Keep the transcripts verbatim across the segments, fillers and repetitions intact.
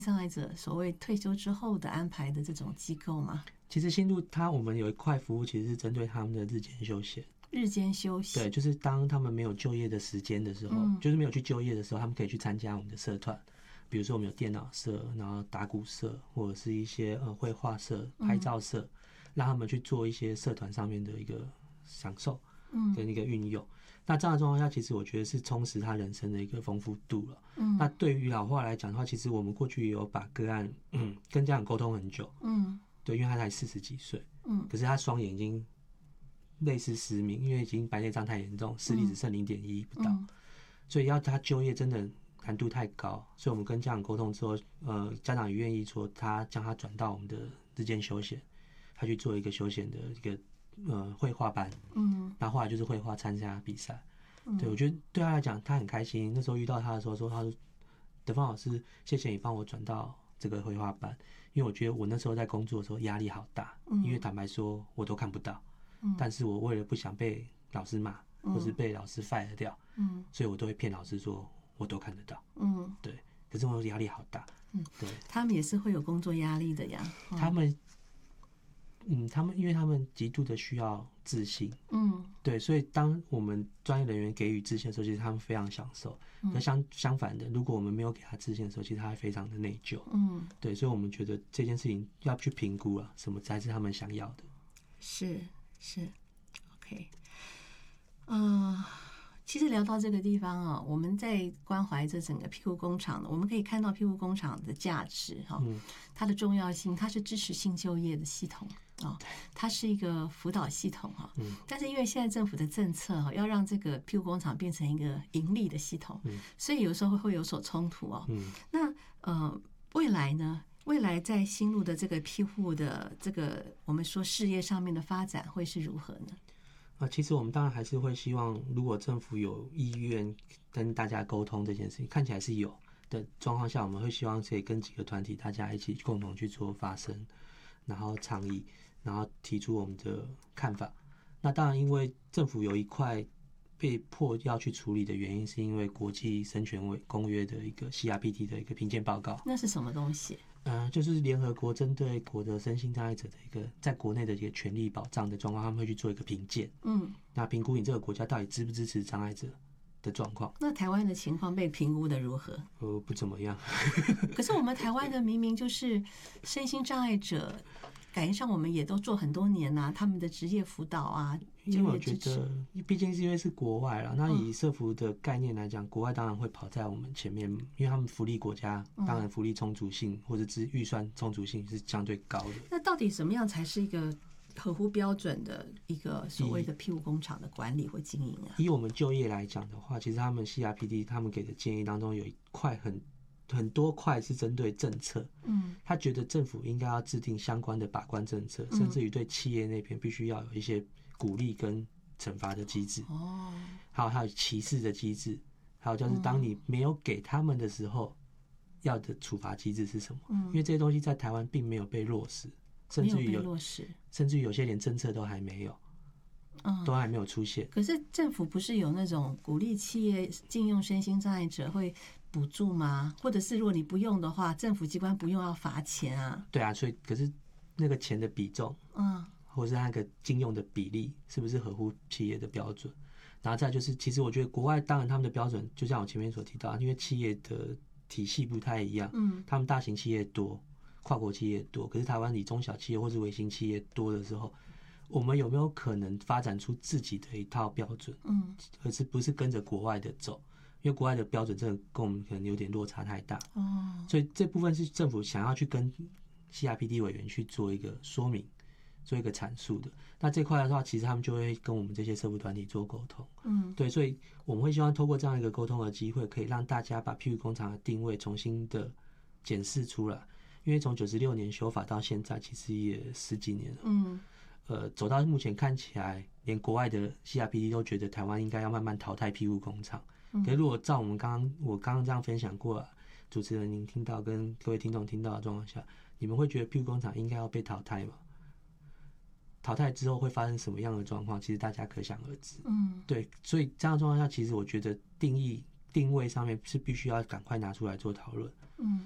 障碍者所谓退休之后的安排的这种机构吗？ 其实新路它我们有一块服务，其实是针对他们的日间休闲。 日间休息， 对，就是当他们没有就业的时间的时候，嗯、就是没有去就业的时候，他们可以去参加我们的社团，比如说我们有电脑社，然后打鼓社，或者是一些呃绘画社、拍照社，嗯、让他们去做一些社团上面的一个享受跟一个运用。嗯、那这样的状况下，其实我觉得是充实他人生的一个丰富度了。嗯，那对于老化来讲的话，其实我们过去也有把个案嗯跟家长沟通很久。嗯，对，因为他才四十几岁，嗯，可是他双眼已经类似失明，因为已经白内障太严重，视力只剩零点一不到，嗯、所以要他就业真的难度太高。所以我们跟家长沟通之后，呃，家长也愿意说他将他转到我们的日间休闲，他去做一个休闲的一个呃绘画班，嗯，然后后来就是绘画参加比赛，嗯、对我觉得对他来讲他很开心。那时候遇到他的时候说，他说德芳老师，谢谢你帮我转到这个绘画班，因为我觉得我那时候在工作的时候压力好大，嗯、因为坦白说我都看不到。但是我为了不想被老师骂，或是被老师 fire 掉，嗯，所以我都会骗老师说我都看得到，嗯，对。可是我压力好大，嗯，对。 他们也是会有工作压力的呀。 嗯、他们，嗯，他们因为他们极度的需要自信，嗯，对，所以当我们专业人员给予自信的时候，其实他们非常享受。那、嗯、相相反的，如果我们没有给他自信的时候，其实他会非常的内疚，嗯，对。所以我们觉得这件事情要去评估了，什么才是他们想要的。 是。是 ，OK， 嗯、呃，其实聊到这个地方啊，我们在关怀这整个庇护工厂，我们可以看到庇护工厂的价值哈，嗯、它的重要性，它是支持性就业的系统啊，它是一个辅导系统哈，嗯、但是因为现在政府的政策哈，要让这个庇护工厂变成一个盈利的系统，嗯、所以有时候会有所衝突哦。嗯、那呃，未来呢？未来在新路的这个庇护的这个我们说事业上面的发展会是如何呢？ 啊，其实我们当然还是会希望，如果政府有意愿跟大家沟通这件事情，看起来是有的状况下，我们会希望可以跟几个团体大家一起共同去做发声，然后倡议，然后提出我们的看法。那当然，因为政府有一块被迫要去处理的原因，是因为国际人权公约的一个 C R P T 的一个评鉴报告。 那是什么东西？ 呃，就是联合国针对国的身心障碍者的一个在国内的一个权利保障的状况，他们会去做一个评鉴。嗯，那评估你这个国家到底支不支持障碍者的状况。 那台湾的情况被评估的如何？ 呃，不怎么样。 可是我们台湾的明明就是身心障碍者，感觉上我们也都做很多年啊，他们的职业辅导啊， 因为我觉得，毕竟是因为是国外啦，那以社福的概念来讲，国外当然会跑在我们前面，因为他们福利国家，当然福利充足性或者资预算充足性是相对高的。 那到底什么样才是一个合乎标准的一个所谓的庇护工厂的管理或经营啊？ 以我们就业来讲的话，其实他们 C R P D 他们给的建议当中有一块很。很多块是针对政策，嗯，他觉得政府应该要制定相关的把关政策，甚至于对企业那边必须要有一些鼓励跟惩罚的机制，哦，还有还有歧视的机制，还有就是当你没有给他们的时候，要的处罚机制是什么？嗯，因为这些东西在台湾并没有被落实，甚至于有落实， 甚至于有些连政策都还没有。嗯，都还没有出现。 可是政府不是有那种鼓励企业禁用身心障碍者会补助吗？或者是如果你不用的话，政府机关不用要罚钱啊？ 对啊，所以可是那个钱的比重，嗯，或是那个禁用的比例，是不是合乎企业的标准？然后再就是，其实我觉得国外当然他们的标准，就像我前面所提到，因为企业的体系不太一样，嗯，他们大型企业多，跨国企业多，可是台湾以中小企业或是微型企业多的时候。我们有没有可能发展出自己的一套标准？嗯，而是不是跟着国外的走？因为国外的标准真的跟我们可能有点落差太大。哦，所以这部分是政府想要去跟 C R P D 委员去做一个说明，做一个阐述的。那这块的话，其实他们就会跟我们这些社福团体做沟通。嗯，对，所以我们会希望透过这样一个沟通的机会，可以让大家把庇护工厂的定位重新的检视出来。因为从九十六年修法到现在，其实也十几年了。嗯。呃，走到目前看起来，连国外的 C R P D 都觉得台湾应该要慢慢淘汰庇护工厂。嗯、可是如果照我们刚刚我刚刚这样分享过，主持人您听到跟各位听众听到的状况下，你们会觉得庇护工厂应该要被淘汰吗？淘汰之后会发生什么样的状况？其实大家可想而知。嗯，对，所以这样的状况下，其实我觉得定义定位上面是必须要赶快拿出来做讨论。嗯。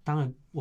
当然。